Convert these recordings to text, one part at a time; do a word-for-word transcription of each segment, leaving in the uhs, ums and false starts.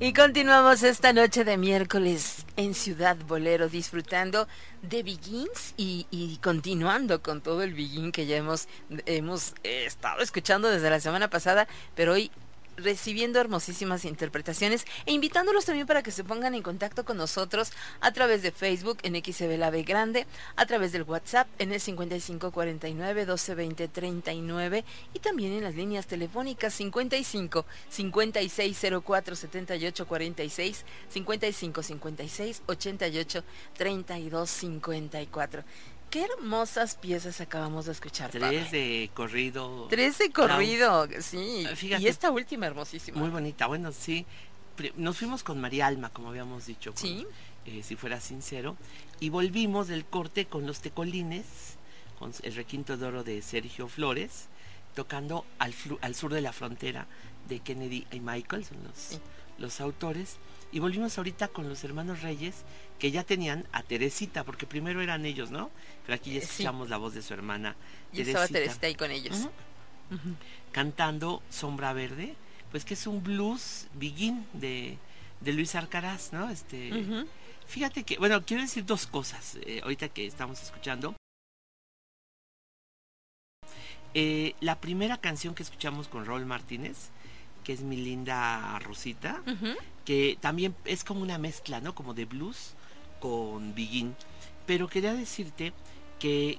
Y continuamos esta noche de miércoles en Ciudad Bolero disfrutando de Begins y, y continuando con todo el Begin que ya hemos, hemos eh, estado escuchando desde la semana pasada, pero hoy recibiendo hermosísimas interpretaciones e invitándolos también para que se pongan en contacto con nosotros a través de Facebook en X C B La B Grande, a través del WhatsApp en el cincuenta y cinco cuarenta y nueve doce veinte treinta y nueve y también en las líneas telefónicas cincuenta y cinco cincuenta y seis cero cuatro setenta y ocho cuarenta y seis, cincuenta y cinco cincuenta y seis ochenta y ocho treinta y dos cincuenta y cuatro. Qué hermosas piezas acabamos de escuchar, Tres padre. de corrido. Tres de corrido, Clau. Sí. Fíjate, y esta última hermosísima. Muy bonita, bueno, sí. Nos fuimos con María Alma, como habíamos dicho. Con, sí. Eh, si fuera sincero. Y volvimos del corte con los Tecolines, con el requinto de oro de Sergio Flores, tocando al, al sur de la frontera de Kennedy y Michael, son los, sí. los autores. Y volvimos ahorita con los hermanos Reyes, que ya tenían a Teresita, porque primero eran ellos, ¿no? Pero aquí ya escuchamos sí. la voz de su hermana y Teresita. estaba Teresita ahí con ellos. Uh-huh. Uh-huh. Cantando Sombra Verde, pues que es un blues Begin de, de Luis Alcaraz, ¿no? Este, uh-huh. Fíjate que, bueno, quiero decir dos cosas, eh, ahorita que estamos escuchando. Eh, la primera canción que escuchamos con Raúl Martínez, que es Mi Linda Rosita, uh-huh. que también es como una mezcla, ¿no? Como de blues con Begin. Pero quería decirte que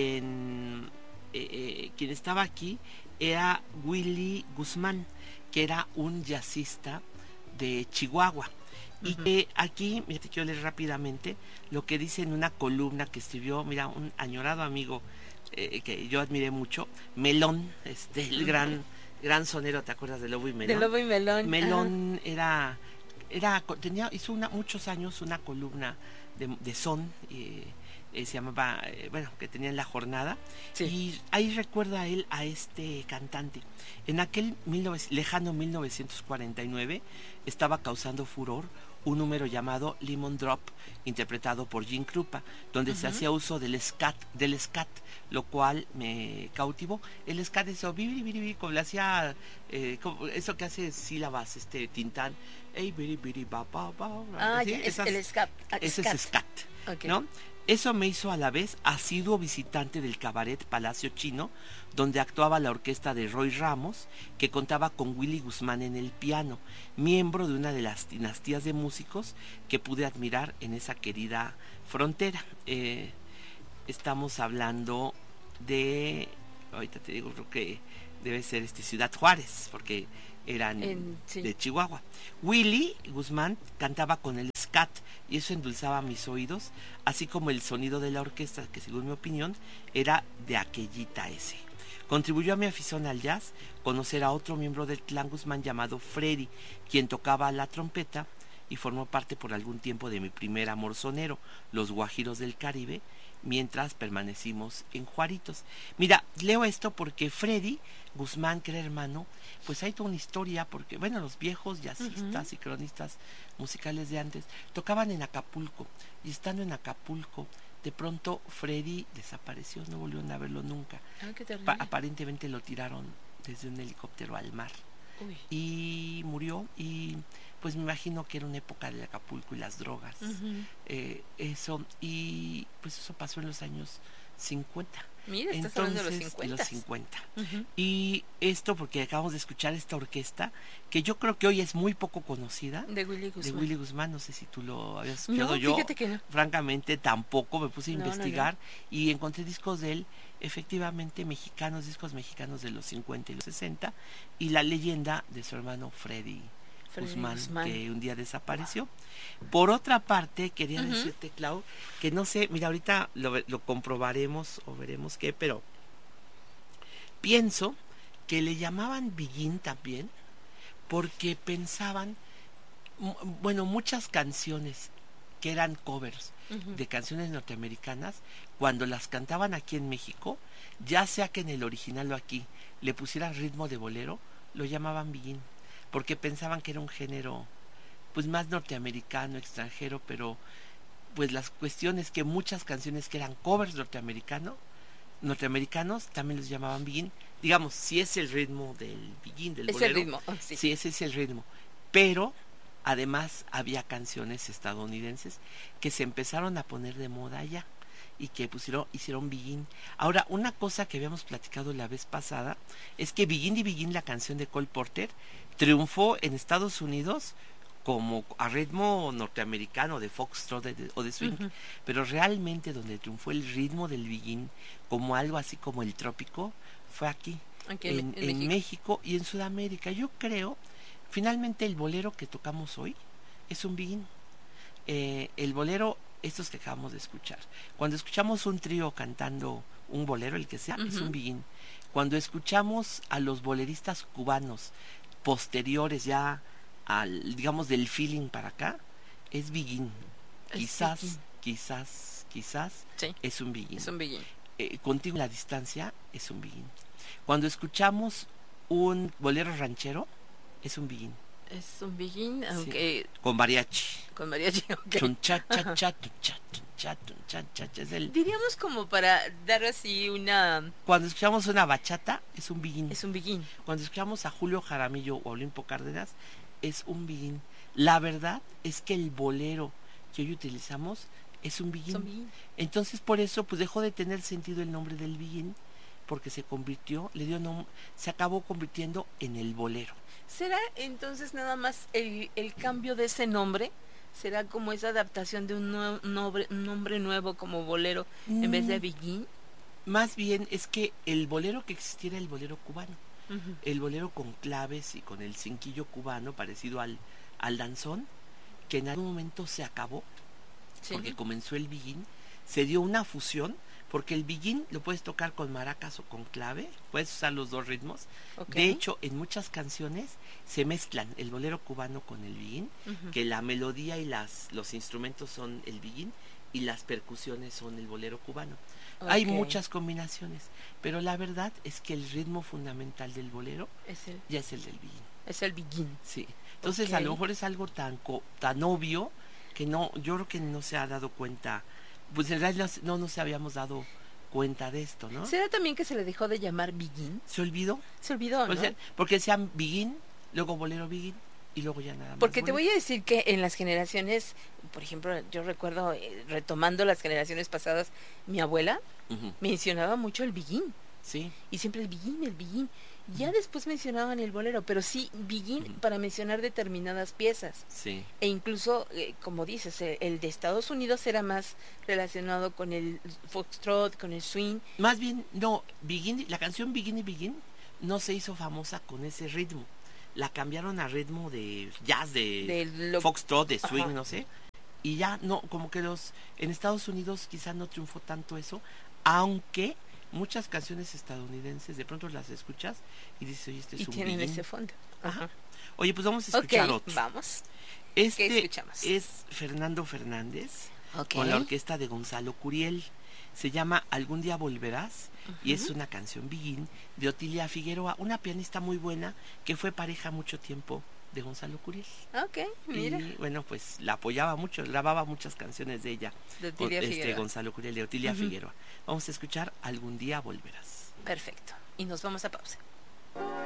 quien, eh, eh, quien estaba aquí era Willy Guzmán, que era un jazzista de Chihuahua. Uh-huh. Y que aquí, mira, te quiero leer rápidamente lo que dice en una columna que escribió, mira, un añorado amigo eh, que yo admiré mucho, Melón, este, el uh-huh. gran... gran sonero, ¿te acuerdas de Lobo y Melón? De Lobo y Melón. Melón ah. era, era, tenía, hizo una, muchos años una columna de, de son, eh, eh, se llamaba, eh, bueno, que tenía en La Jornada, sí. y ahí recuerda a él a este cantante. En aquel mil novecientos, lejano mil novecientos cuarenta y nueve estaba causando furor un número llamado Lemon Drop, interpretado por Gene Krupa, donde uh-huh. se hacía uso del scat, del scat, lo cual me cautivó. El scat es eso, biri, biri, biri, como le hacía, eh, como eso que hace sílabas, este Tintán, hey, biri, biri, ba, ba, ba, ah, ¿sí? es Esas, el scat. Ese scat. es scat, okay. ¿no? Eso me hizo a la vez asiduo visitante del cabaret Palacio Chino, donde actuaba la orquesta de Roy Ramos, que contaba con Willy Guzmán en el piano, miembro de una de las dinastías de músicos que pude admirar en esa querida frontera. Eh, estamos hablando de, ahorita te digo, creo que debe ser este Ciudad Juárez, porque eran en, sí. de Chihuahua. Willy Guzmán cantaba con el scat y eso endulzaba mis oídos, así como el sonido de la orquesta, que según mi opinión era de aquellita ese. Contribuyó a mi afición al jazz conocer a otro miembro del clan Guzmán llamado Freddy, quien tocaba la trompeta y formó parte por algún tiempo de mi primer amor sonero, los Guajiros del Caribe, mientras permanecimos en Juaritos. Mira, leo esto porque Freddy Guzmán, que era hermano, pues hay toda una historia, porque, bueno, los viejos jazzistas uh-huh. y cronistas musicales de antes tocaban en Acapulco, y estando en Acapulco, de pronto Freddy desapareció, no volvieron a verlo nunca. Ah, qué terrible. Pa- aparentemente lo tiraron desde un helicóptero al mar. Uy. Y murió, y pues me imagino que era una época de Acapulco y las drogas, uh-huh. eh, eso, y pues eso pasó en los años cincuenta. Mira, estás Entonces, hablando de los cincuenta. De los cincuenta. Uh-huh. Y esto porque acabamos de escuchar esta orquesta, que yo creo que hoy es muy poco conocida. De Willy Guzmán. De Willy Guzmán, no sé si tú lo habías escuchado. No, yo, fíjate que no. Francamente, tampoco me puse a no, investigar no, no. y encontré discos de él, efectivamente mexicanos, discos mexicanos de los cincuenta y los sesenta, y la leyenda de su hermano Freddy Guzmán, Guzmán, que un día desapareció. Por otra parte, quería uh-huh. decirte, Clau, que no sé, mira, ahorita lo, lo comprobaremos o veremos qué, pero pienso que le llamaban Begin también porque pensaban, bueno, muchas canciones que eran covers uh-huh. de canciones norteamericanas, cuando las cantaban aquí en México, ya sea que en el original o aquí le pusieran ritmo de bolero, lo llamaban Begin, porque pensaban que era un género pues más norteamericano, extranjero, pero pues las cuestiones que muchas canciones que eran covers norteamericano, norteamericanos también los llamaban Begin, digamos, si es el ritmo del Begin, del es bolero, el ritmo, oh, sí. sí, ese es el ritmo, pero Además, había canciones estadounidenses que se empezaron a poner de moda allá y que pusieron, hicieron Begin. Ahora, una cosa que habíamos platicado la vez pasada es que Begin y Begin, la canción de Cole Porter, triunfó en Estados Unidos como a ritmo norteamericano de foxtrot de, o de swing, uh-huh. Pero realmente donde triunfó el ritmo del Begin como algo así como el trópico fue aquí, aquí en, en, en, México. México y en Sudamérica. Yo creo, finalmente el bolero que tocamos hoy es un Begin. Eh, el bolero, estos que acabamos de escuchar, cuando escuchamos un trío cantando un bolero, el que sea, uh-huh. Es un Begin. Cuando escuchamos a los boleristas cubanos posteriores ya al, digamos, del feeling para acá, es Begin. Es quizás, begin. quizás, quizás sí, es un Begin. Es un Begin. Eh, contigo en la distancia es un Begin. Cuando escuchamos un bolero ranchero, es un Begin. Es un Begin, aunque... Sí. Con mariachi. Con mariachi, ok. Chun, cha, cha, cha, chun, cha, chun, cha, chun, cha, cha, cha, es el... Diríamos como para dar así una... Cuando escuchamos una bachata, es un Begin. Es un Begin. Cuando escuchamos a Julio Jaramillo o Olimpo Cárdenas, es un Begin. La verdad es que el bolero que hoy utilizamos es un Begin. Begin. Entonces, por eso, pues dejó de tener sentido el nombre del Begin, porque se convirtió, le dio nom- se acabó convirtiendo en el bolero. ¿Será entonces nada más el, el cambio de ese nombre? ¿Será como esa adaptación de un, nuevo, nombre, un nombre nuevo como bolero mm, en vez de Begin? Más bien es que el bolero que existiera, el bolero cubano. Uh-huh. El bolero con claves y con el cinquillo cubano parecido al, al danzón, que en algún momento se acabó, sí. Porque comenzó el Begin, se dio una fusión, porque el Begin lo puedes tocar con maracas o con clave, puedes usar los dos ritmos. Okay. De hecho, en muchas canciones se mezclan el bolero cubano con el Begin, uh-huh. Que la melodía y las, los instrumentos son el Begin y las percusiones son el bolero cubano. Okay. Hay muchas combinaciones, pero la verdad es que el ritmo fundamental del bolero es el, ya es el del Begin. Es el Begin. Sí. Entonces, okay. A lo mejor es algo tan co- tan obvio que no, yo creo que no se ha dado cuenta. Pues en realidad no nos habíamos dado cuenta de esto, ¿no? ¿Será también que se le dejó de llamar Begin? ¿Se olvidó? Se olvidó, ¿no? O sea, porque decían Begin, luego bolero Begin y luego ya nada más. Porque bolero. Te voy a decir que en las generaciones, por ejemplo, yo recuerdo, eh, retomando las generaciones pasadas, mi abuela uh-huh. mencionaba mucho el Begin. Sí. Y siempre el Begin, el Begin. Ya después mencionaban el bolero, pero sí Begin uh-huh. para mencionar determinadas piezas. Sí. E incluso, eh, como dices, el, el de Estados Unidos era más relacionado con el foxtrot, con el swing. Más bien, no, Begin, la canción Begin y Begin no se hizo famosa con ese ritmo. La cambiaron a ritmo de jazz, de, de lo... foxtrot, de swing, ajá. No sé. Y ya no, como que los en Estados Unidos quizás no triunfó tanto eso, aunque muchas canciones estadounidenses de pronto las escuchas y dices, oye, este es y un tienen Begin. ese fondo. Ajá. Oye, pues vamos a escuchar okay, otro. Vamos. Este ¿Qué escuchamos? Es Fernando Fernández, okay. Con la orquesta de Gonzalo Curiel. Se llama Algún día volverás, uh-huh. Y es una canción Begin de Otilia Figueroa, una pianista muy buena que fue pareja mucho tiempo de Gonzalo Curiel. Ok, mira. Y bueno, pues la apoyaba mucho, grababa muchas canciones de ella. De Otilia o, este, Figueroa. Gonzalo Curiel, de Otilia uh-huh. Figueroa. Vamos a escuchar Algún día volverás. Perfecto. Y nos vamos a pausa.